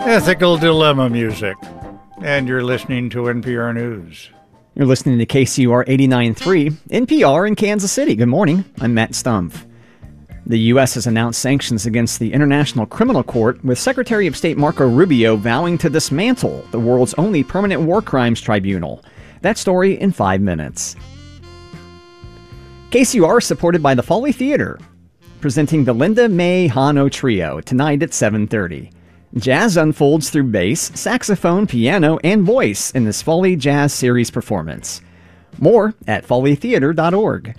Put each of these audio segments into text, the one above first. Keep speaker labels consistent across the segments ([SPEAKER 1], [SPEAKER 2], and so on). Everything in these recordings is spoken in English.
[SPEAKER 1] Ethical Dilemma music. And you're listening to NPR News.
[SPEAKER 2] You're listening to KCUR 89.3, NPR in Kansas City. Good morning. I'm Matt Stumpf. The U.S. has announced sanctions against the International Criminal Court, with Secretary of State Marco Rubio vowing to dismantle the world's only permanent war crimes tribunal. That story in 5 minutes. KCUR is supported by the Foley Theater, presenting the Linda May Hano Trio tonight at 7:30. Jazz unfolds through bass, saxophone, piano, and voice in this Foley Jazz Series performance. More at foleytheater.org.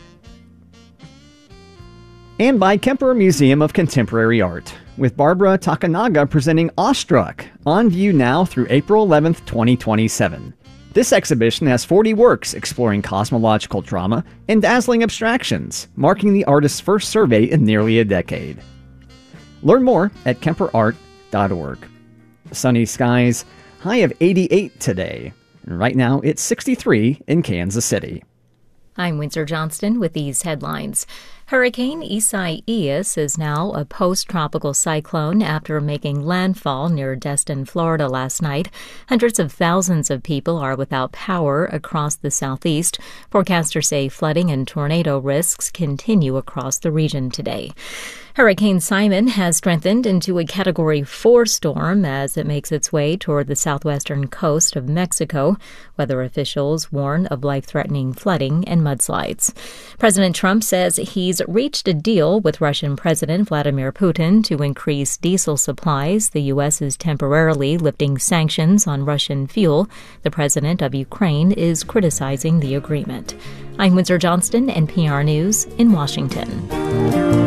[SPEAKER 2] And by Kemper Museum of Contemporary Art, with Barbara Takanaga presenting Awestruck, on view now through April 11th, 2027. This exhibition has 40 works exploring cosmological drama and dazzling abstractions, marking the artist's first survey in nearly a decade. Learn more at kemperart.org. Sunny skies, high of 88 today. And right now it's 63 in Kansas City.
[SPEAKER 3] I'm Windsor Johnston with these headlines. Hurricane Isaias is now a post-tropical cyclone after making landfall near Destin, Florida last night. Hundreds of thousands of people are without power across the southeast. Forecasters say flooding and tornado risks continue across the region today. Hurricane Simon has strengthened into a Category 4 storm as it makes its way toward the southwestern coast of Mexico. Weather officials warn of life-threatening flooding and mudslides. President Trump says he's reached a deal with Russian President Vladimir Putin to increase diesel supplies. The U.S. is temporarily lifting sanctions on Russian fuel. The president of Ukraine is criticizing the agreement. I'm Windsor Johnston, NPR News in Washington.